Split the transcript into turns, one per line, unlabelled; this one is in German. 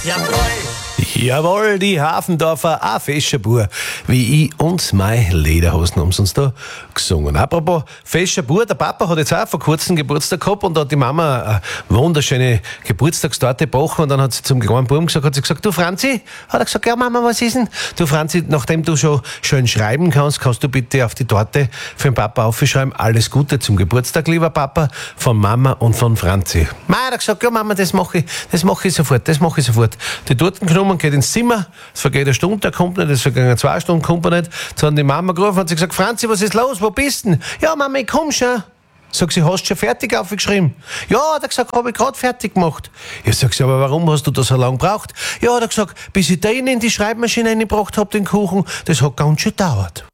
Jawohl, die Hafendorfer, ein fescher Bub, wie ich und meine Lederhosen haben sie uns da gesungen. Apropos fescher Bub, der Papa hat jetzt auch vor kurzem Geburtstag gehabt und da hat die Mama eine wunderschöne Geburtstagstorte gebacken und dann hat sie zum kleinen Buben gesagt, du Franzi, hat er gesagt, ja Mama, was ist denn? Du Franzi, nachdem du schon schön schreiben kannst du bitte auf die Torte für den Papa aufschreiben, alles Gute zum Geburtstag, lieber Papa, von Mama und von Franzi. Mama hat gesagt, ja Mama, das mache ich sofort. Die Torten genommen, geht ins Zimmer, es vergeht eine Stunde, der kommt nicht, es vergehen 2 Stunden, kommt er nicht. Dann hat die Mama gerufen und hat sie gesagt, Franzi, was ist los, wo bist du denn? Ja Mama, ich komm schon. Sag sie, hast du schon fertig aufgeschrieben? Ja, hat er gesagt, habe ich gerade fertig gemacht. Ja, sag sie, aber warum hast du da so lange gebraucht? Ja, hat er gesagt, bis ich den in die Schreibmaschine reingebracht habe, den Kuchen, das hat ganz schön gedauert.